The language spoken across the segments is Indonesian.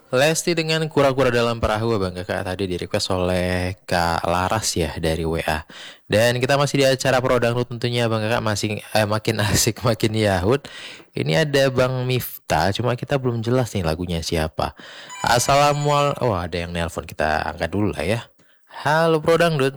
Lesti dengan kura-kura dalam perahu Bang Kakak tadi di request oleh Kak Laras ya dari WA. Dan kita masih di acara Pro Dangdut tentunya Bang Kakak masih makin asik makin yahut. Ini ada Bang Miftah, cuma kita belum jelas nih lagunya siapa. Assalamualaikum. Oh, ada yang nelpon, kita angkat dulu lah ya. Halo Pro Dangdut.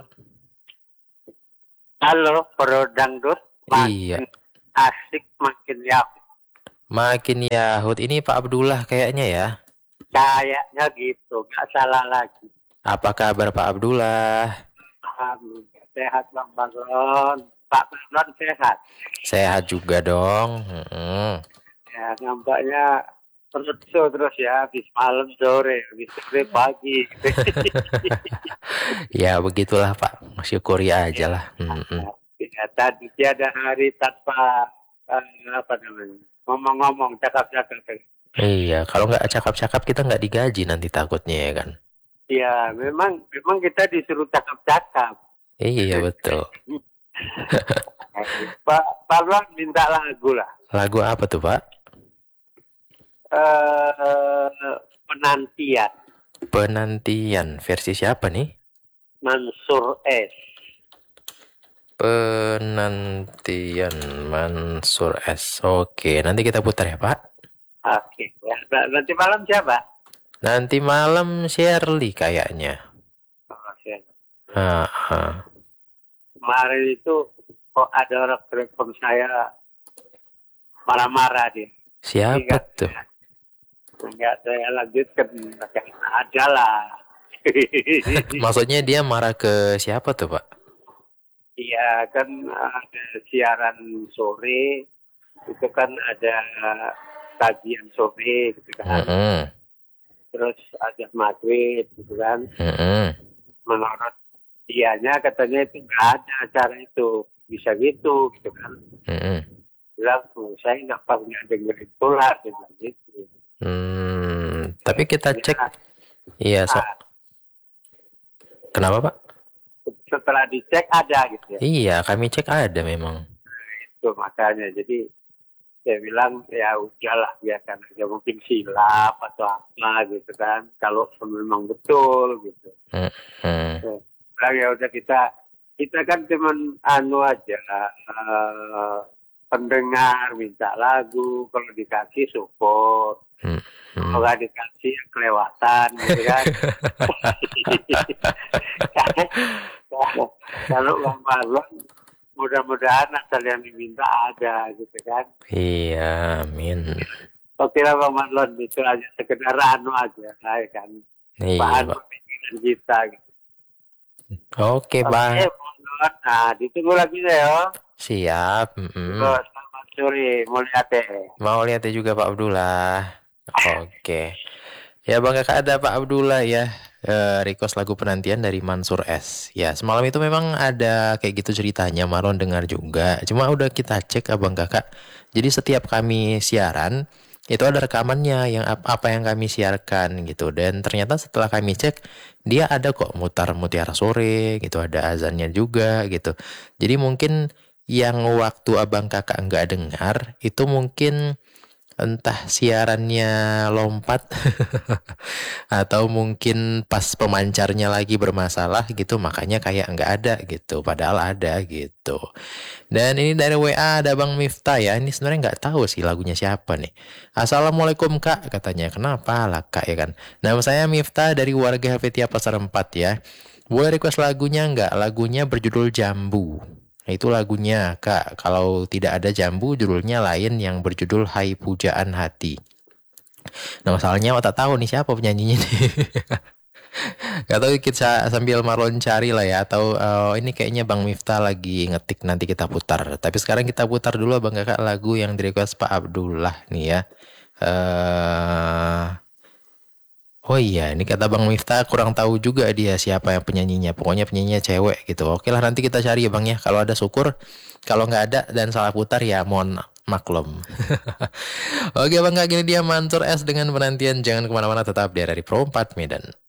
Halo, Pro Dangdut, Iya, makin asik, makin ya. makin yahut. Ini Pak Abdullah kayaknya ya. Kayaknya gitu, nggak salah lagi. Apa kabar Pak Abdullah? Alhamdulillah, sehat Bang Balon. Pak Balon sehat. Sehat juga dong. Mm-mm. Ya, nampaknya terus ya, habis malam sore, habis sore pagi. Ya begitulah Pak, syukuri aja lah. Ya, tadi tiada hari tanpa apa namanya, ngomong-ngomong, cakap-cakap. Iya, kalau nggak cakap-cakap kita nggak digaji nanti takutnya ya kan. Ya, memang kita disuruh cakap-cakap. Iya betul. Pak Balon minta lagu lah. Lagu apa tuh Pak? Penantian Penantian versi siapa nih? Mansur S. Penantian Mansur S. Oke, nanti kita putar ya Pak. Oke, ya. Nanti malam siapa? Nanti malam Shirley kayaknya. Oke. Ah. Kemarin itu kok ada orang telepon saya marah-marah dia. Siapa tuh? Enggak saya lanjutkan, ada lah. Maksudnya dia marah ke siapa tuh Pak? Iya kan ada siaran sore, itu kan ada kajian sore gitu kan. Terus ada maghrib gitu kan. Menurut dianya katanya itu nggak ada acara itu, bisa gitu kan. Bilang saya nggak pernah dengerin tular gitu. Tapi kita cek. Iya, kenapa Pak? Setelah dicek ada gitu ya. Iya, kami cek ada memang. Itu makanya jadi saya bilang ya udahlah biarkan aja, mungkin silap atau apa gitu kan, kalau memang betul gitu. Bilang ya udah, kita kan cuman aja pendengar minta lagu, kalau dikasih support, kalau nggak dikasih kelewatan gitu kan. Kalau Bang Balon mudah-mudahan asal yang diminta ada gitu kan. Iya, amin. Oke lah Bang Balon, itu aja sekedar aja kan. Iya, bahan pemikiran kita gitu. Oke Bang. Nah, ditunggu lagi ya. Siap. Selamat sore, mau lihat juga Pak Abdullah. Oke. Ya Bang Kakak, ada Pak Abdullah ya, request lagu penantian dari Mansur S. Ya semalam itu memang ada kayak gitu ceritanya, Marlon dengar juga. Cuma udah kita cek Abang Kakak. Jadi setiap kami siaran itu ada rekamannya yang apa yang kami siarkan gitu. Dan ternyata setelah kami cek, dia ada kok mutar Mutiara Sore gitu, ada azannya juga gitu. Jadi mungkin yang waktu Abang Kakak nggak dengar itu mungkin entah siarannya lompat atau mungkin pas pemancarnya lagi bermasalah gitu, makanya kayak nggak ada gitu, padahal ada gitu. Dan ini dari WA ada Bang Miftah ya, ini sebenarnya nggak tahu sih lagunya siapa nih. Assalamualaikum Kak, katanya. Kenapa lah Kak ya kan. Nama saya Miftah dari warga Helvetia Pasar 4 ya. Boleh request lagunya nggak? Lagunya berjudul Jambu. Nah, itu lagunya Kak. Kalau tidak ada Jambu, judulnya lain yang berjudul Hai Pujaan Hati. Nah masalahnya tak tahu nih siapa penyanyinya nih. Gak tahu, kita sambil Marlon cari lah ya. Atau ini kayaknya Bang Miftah lagi ngetik, nanti kita putar. Tapi sekarang kita putar dulu Bang Kakak lagu yang di request Pak Abdullah nih ya. Oh iya, ini kata Bang Miftah kurang tahu juga dia siapa yang penyanyinya. Pokoknya penyanyinya cewek gitu. Oke lah, nanti kita cari ya Bang ya. Kalau ada syukur, kalau nggak ada dan salah putar ya mohon maklum. Oke Bang Kak, gini dia Mansur S dengan penantian. Jangan kemana-mana, tetap di RRI Pro 4 Medan.